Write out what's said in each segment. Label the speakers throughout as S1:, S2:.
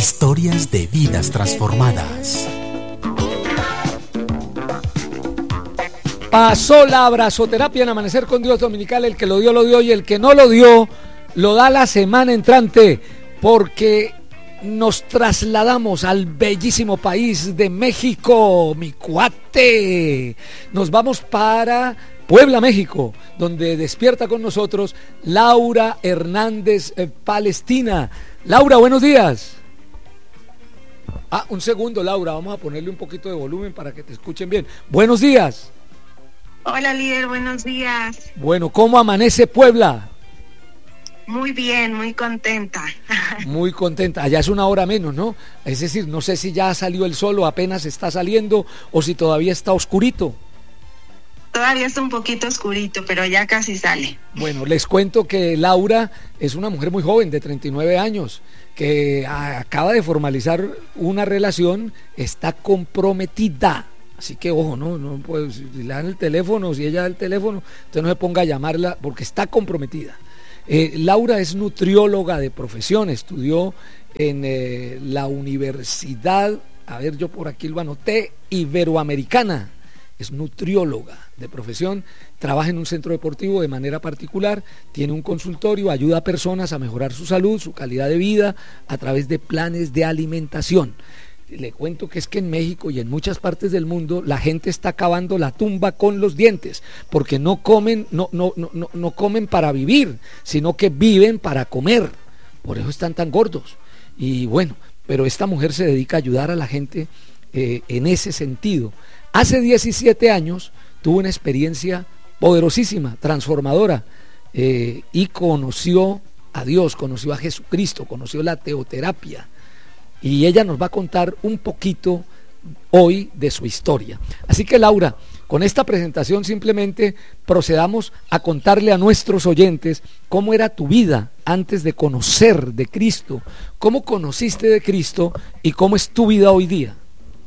S1: Historias de vidas transformadas.
S2: Pasó la abrazoterapia en Amanecer con Dios Dominical. El que lo dio y el que no lo dio lo da la semana entrante, porque nos trasladamos al bellísimo país de México, mi cuate. Nos vamos para Puebla, México, donde despierta con nosotros Laura Hernández Palestina. Laura, buenos días. Un segundo, Laura, vamos a ponerle un poquito de volumen para que te escuchen bien. Buenos días.
S3: Hola, líder, buenos días.
S2: Bueno, ¿cómo amanece Puebla?
S3: Muy bien, muy contenta.
S2: Muy contenta. Allá es una hora menos, ¿no? Es decir, no sé si ya salió el sol o apenas está saliendo, o si todavía está oscurito.
S3: Todavía está un poquito oscurito, pero ya casi sale.
S2: Bueno, les cuento que Laura es una mujer muy joven, de 39 años, que acaba de formalizar una relación, está comprometida. Así que, ojo, no pues, si le dan el teléfono, si ella da el teléfono, usted no se ponga a llamarla porque está comprometida. Laura es nutrióloga de profesión, estudió en la universidad, yo por aquí lo anoté, Iberoamericana. Es nutrióloga de profesión, trabaja en un centro deportivo de manera particular, tiene un consultorio, ayuda a personas a mejorar su salud, su calidad de vida a través de planes de alimentación. Le cuento que es que en México y en muchas partes del mundo la gente está acabando la tumba con los dientes, porque no comen para vivir, sino que viven para comer. Por eso están tan gordos. Y bueno, pero esta mujer se dedica a ayudar a la gente en ese sentido. Hace 17 años tuvo una experiencia poderosísima, transformadora, y conoció a Dios, conoció a Jesucristo, conoció la teoterapia. Y ella nos va a contar un poquito hoy de su historia. Así que, Laura, con esta presentación simplemente procedamos a contarle a nuestros oyentes cómo era tu vida antes de conocer de Cristo, cómo conociste de Cristo y cómo es tu vida hoy día.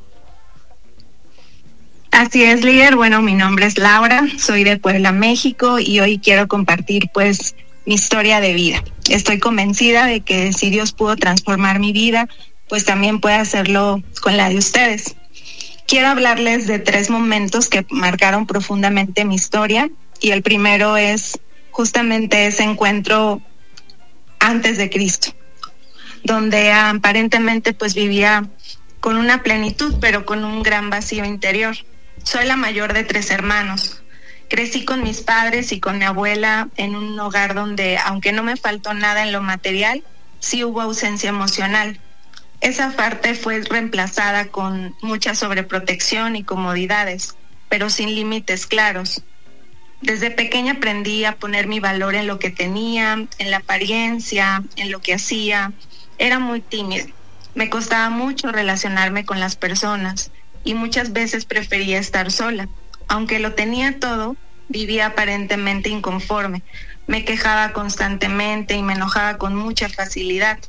S3: Así es, líder. Bueno, mi nombre es Laura, soy de Puebla, México, y hoy quiero compartir pues mi historia de vida. Estoy convencida de que si Dios pudo transformar mi vida, pues también puede hacerlo con la de ustedes. Quiero hablarles de 3 momentos que marcaron profundamente mi historia, y el primero es justamente ese encuentro antes de Cristo, donde aparentemente pues vivía con una plenitud, pero con un gran vacío interior. Soy la mayor de 3 hermanos. Crecí con mis padres y con mi abuela en un hogar donde, aunque no me faltó nada en lo material, sí hubo ausencia emocional. Esa parte fue reemplazada con mucha sobreprotección y comodidades, pero sin límites claros. Desde pequeña aprendí a poner mi valor en lo que tenía, en la apariencia, en lo que hacía. Era muy tímida. Me costaba mucho relacionarme con las personas y muchas veces prefería estar sola. Aunque lo tenía todo, vivía aparentemente inconforme. Me quejaba constantemente y me enojaba con mucha facilidad.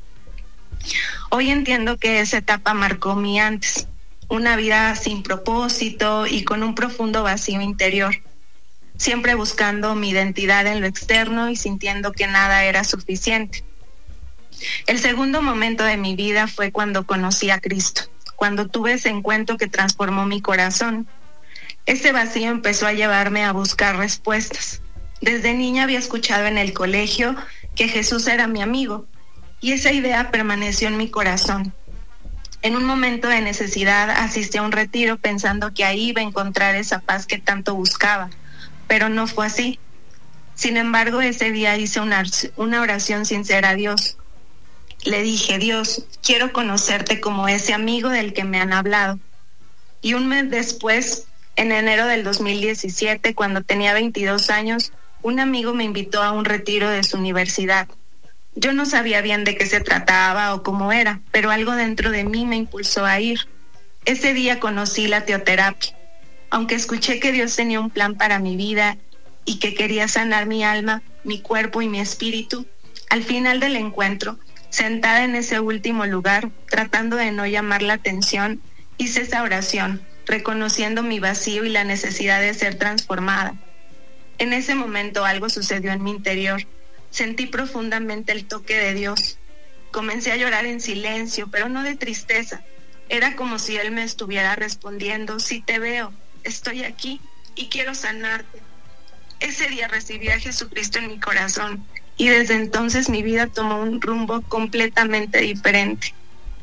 S3: Hoy entiendo que esa etapa marcó mi antes, una vida sin propósito y con un profundo vacío interior, siempre buscando mi identidad en lo externo y sintiendo que nada era suficiente. El segundo momento de mi vida fue cuando conocí a Cristo, cuando tuve ese encuentro que transformó mi corazón. Ese vacío empezó a llevarme a buscar respuestas. Desde niña había escuchado en el colegio que Jesús era mi amigo, y esa idea permaneció en mi corazón. En un momento de necesidad asistí a un retiro pensando que ahí iba a encontrar esa paz que tanto buscaba, pero no fue así. Sin embargo, ese día hice una oración sincera a Dios. Le dije: Dios, quiero conocerte como ese amigo del que me han hablado. Y un mes después, en enero del 2017, cuando tenía 22 años, un amigo me invitó a un retiro de su universidad. Yo no sabía bien de qué se trataba o cómo era, pero algo dentro de mí me impulsó a ir. Ese día conocí la teoterapia. Aunque escuché que Dios tenía un plan para mi vida y que quería sanar mi alma, mi cuerpo y mi espíritu, al final del encuentro, sentada en ese último lugar, tratando de no llamar la atención, hice esa oración, reconociendo mi vacío y la necesidad de ser transformada. En ese momento algo sucedió en mi interior. Sentí profundamente el toque de Dios. Comencé a llorar en silencio, pero no de tristeza. Era como si él me estuviera respondiendo: sí te veo, estoy aquí y quiero sanarte. Ese día recibí a Jesucristo en mi corazón y desde entonces mi vida tomó un rumbo completamente diferente.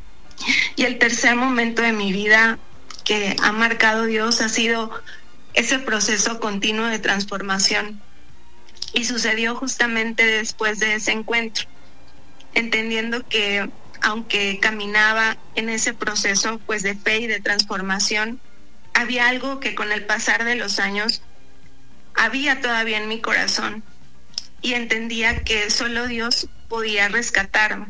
S3: Y el tercer momento de mi vida que ha marcado Dios ha sido ese proceso continuo de transformación. Y sucedió justamente después de ese encuentro, entendiendo que aunque caminaba en ese proceso pues de fe y de transformación, había algo que con el pasar de los años había todavía en mi corazón, y entendía que solo Dios podía rescatarme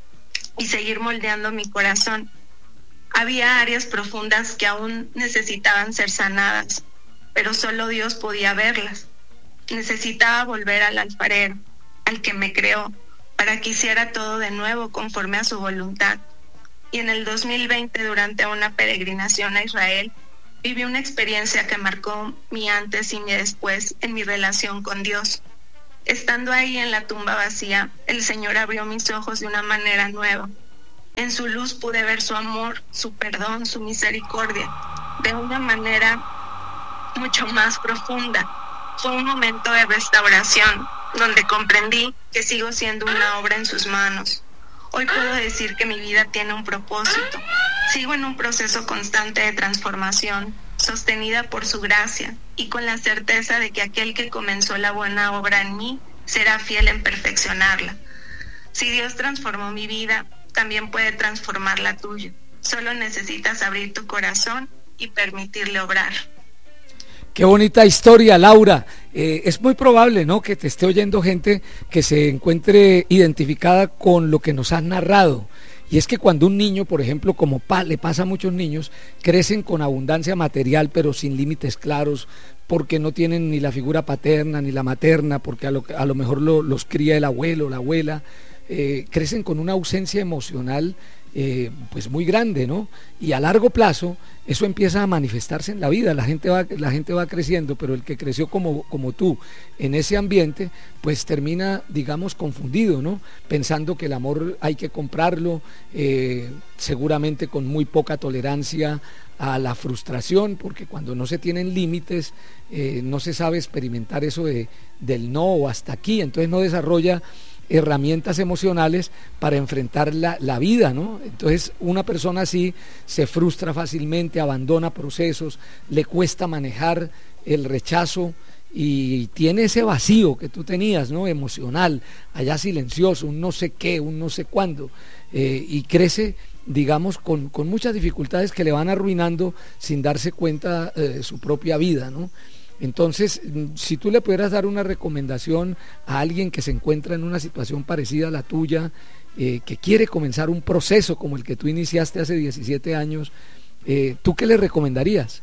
S3: y seguir moldeando mi corazón. Había áreas profundas que aún necesitaban ser sanadas, pero solo Dios podía verlas. Necesitaba volver al alfarero, al que me creó, para que hiciera todo de nuevo conforme a su voluntad. Y en el 2020, durante una peregrinación a Israel, viví una experiencia que marcó mi antes y mi después en mi relación con Dios. Estando ahí en la tumba vacía, el Señor abrió mis ojos de una manera nueva. En su luz pude ver su amor, su perdón, su misericordia, de una manera mucho más profunda. Fue un momento de restauración, donde comprendí que sigo siendo una obra en sus manos. Hoy puedo decir que mi vida tiene un propósito. Sigo en un proceso constante de transformación, sostenida por su gracia y con la certeza de que aquel que comenzó la buena obra en mí será fiel en perfeccionarla. Si Dios transformó mi vida, también puede transformar la tuya. Solo necesitas abrir tu corazón y permitirle obrar.
S2: Qué bonita historia, Laura. Es muy probable, ¿no?, que te esté oyendo gente que se encuentre identificada con lo que nos has narrado. Y es que cuando un niño, por ejemplo, como le pasa a muchos niños, crecen con abundancia material, pero sin límites claros, porque no tienen ni la figura paterna ni la materna, porque a lo mejor los cría el abuelo, la abuela, crecen con una ausencia emocional pues muy grande, ¿no? Y a largo plazo eso empieza a manifestarse en la vida. La gente va creciendo, pero el que creció como tú en ese ambiente, pues termina, digamos, confundido, ¿no? Pensando que el amor hay que comprarlo, seguramente con muy poca tolerancia a la frustración, porque cuando no se tienen límites, no se sabe experimentar eso del no o hasta aquí, entonces no desarrolla herramientas emocionales para enfrentar la vida, ¿no? Entonces una persona así se frustra fácilmente, abandona procesos, le cuesta manejar el rechazo y tiene ese vacío que tú tenías, ¿no?, emocional, allá silencioso, un no sé qué, un no sé cuándo, y crece, digamos, con muchas dificultades que le van arruinando sin darse cuenta de su propia vida, ¿no? Entonces, si tú le pudieras dar una recomendación a alguien que se encuentra en una situación parecida a la tuya, que quiere comenzar un proceso como el que tú iniciaste hace 17 años, ¿tú qué le recomendarías?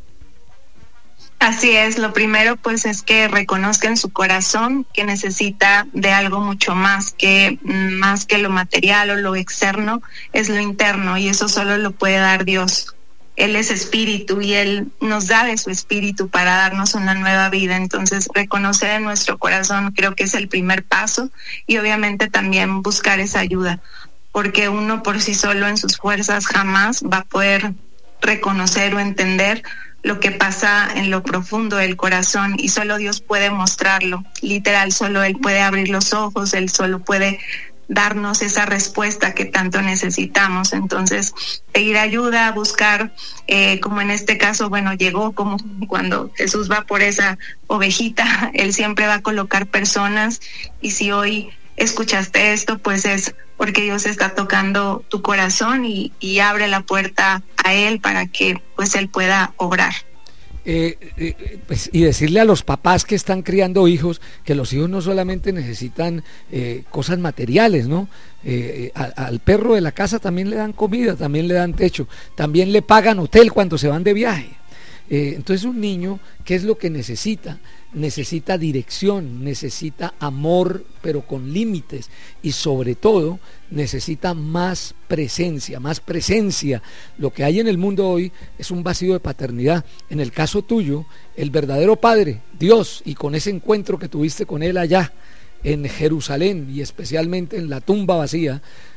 S3: Así es, lo primero pues es que reconozca en su corazón que necesita de algo mucho más que lo material o lo externo, es lo interno, y eso solo lo puede dar Dios. Él es espíritu y Él nos da de su espíritu para darnos una nueva vida. Entonces, reconocer en nuestro corazón creo que es el primer paso, y obviamente también buscar esa ayuda, porque uno por sí solo en sus fuerzas jamás va a poder reconocer o entender lo que pasa en lo profundo del corazón, y solo Dios puede mostrarlo. Literal, solo Él puede abrir los ojos, Él solo puede darnos esa respuesta que tanto necesitamos. Entonces, pedir ayuda, buscar, como en este caso, bueno, llegó como cuando Jesús va por esa ovejita, Él siempre va a colocar personas, y si hoy escuchaste esto, pues es porque Dios está tocando tu corazón y abre la puerta a Él para que pues Él pueda obrar.
S2: Pues, y decirle a los papás que están criando hijos que los hijos no solamente necesitan cosas materiales, ¿no? Al perro de la casa también le dan comida, también le dan techo, también le pagan hotel cuando se van de viaje. Entonces un niño, ¿qué es lo que necesita? Necesita dirección, necesita amor, pero con límites, y sobre todo necesita más presencia. Lo que hay en el mundo hoy es un vacío de paternidad. En el caso tuyo, el verdadero Padre, Dios, y con ese encuentro que tuviste con Él allá en Jerusalén, y especialmente en la tumba vacía,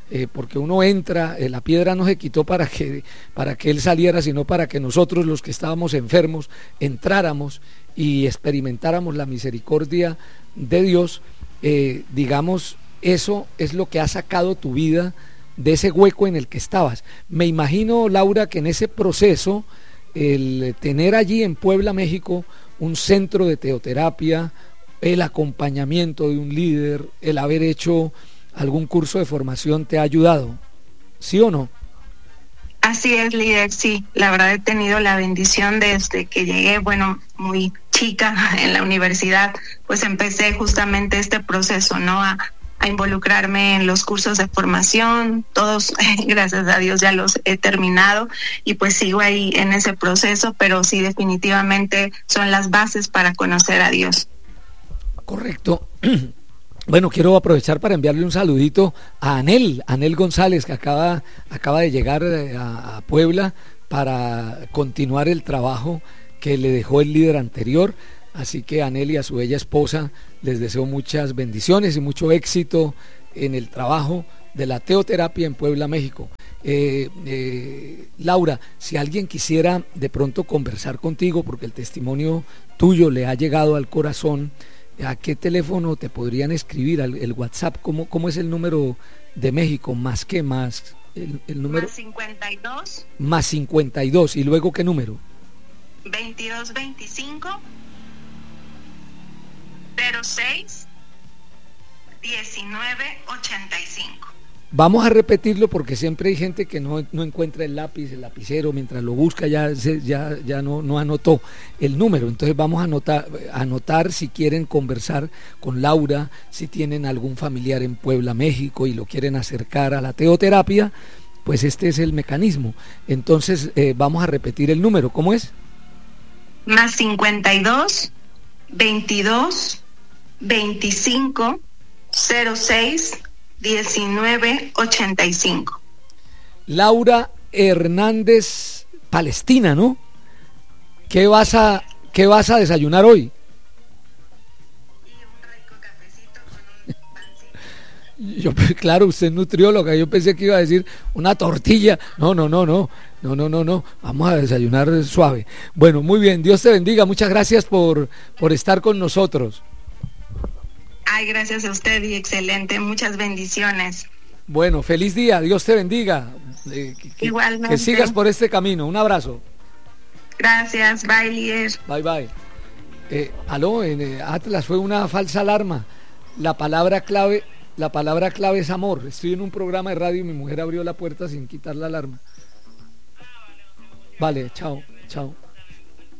S2: porque uno entra, la piedra no se quitó para que él saliera, sino para que nosotros, los que estábamos enfermos, entráramos y experimentáramos la misericordia de Dios. Digamos, eso es lo que ha sacado tu vida de ese hueco en el que estabas. Me imagino, Laura, que en ese proceso, el tener allí en Puebla, México, un centro de teoterapia, el acompañamiento de un líder, el haber hecho algún curso de formación, te ha ayudado, ¿sí o no?
S3: Así es, líder, sí. La verdad he tenido la bendición desde que llegué, bueno, muy chica en la universidad, pues empecé justamente este proceso, ¿no? A involucrarme en los cursos de formación, todos, gracias a Dios, ya los he terminado y pues sigo ahí en ese proceso, pero sí, definitivamente son las bases para conocer a Dios.
S2: Correcto. Bueno, quiero aprovechar para enviarle un saludito a Anel González, que acaba de llegar a Puebla para continuar el trabajo que le dejó el líder anterior. Así que a Anel y a su bella esposa les deseo muchas bendiciones y mucho éxito en el trabajo de la teoterapia en Puebla, México. Laura, si alguien quisiera de pronto conversar contigo, porque el testimonio tuyo le ha llegado al corazón, ¿a qué teléfono te podrían escribir? ¿El WhatsApp? ¿Cómo es el número de México? ¿Más qué más? El número...
S3: Más 52.
S2: Más 52. ¿Y luego qué número?
S3: 2225 06 1985.
S2: Vamos a repetirlo porque siempre hay gente que no encuentra el lapicero, mientras lo busca ya no anotó el número. Entonces vamos a anotar si quieren conversar con Laura, si tienen algún familiar en Puebla, México y lo quieren acercar a la teoterapia, pues este es el mecanismo. Entonces vamos a repetir el número. ¿Cómo es?
S3: Más 52 22 25 06 1985.
S2: Laura Hernández, Palestina, ¿no? ¿Qué vas a desayunar hoy?
S3: Y un rico cafecito con un pancito.
S2: Claro, usted es nutrióloga, yo pensé que iba a decir una tortilla. No, vamos a desayunar suave. Bueno, muy bien, Dios te bendiga, muchas gracias por estar con nosotros.
S3: Ay, gracias a usted y excelente, muchas bendiciones.
S2: Bueno, feliz día, Dios te bendiga.
S3: Igualmente.
S2: Que sigas por este camino, un abrazo.
S3: Gracias, bye, líder.
S2: Bye. Aló, en Atlas fue una falsa alarma. La palabra clave es amor. Estoy en un programa de radio y mi mujer abrió la puerta sin quitar la alarma. Vale, chao.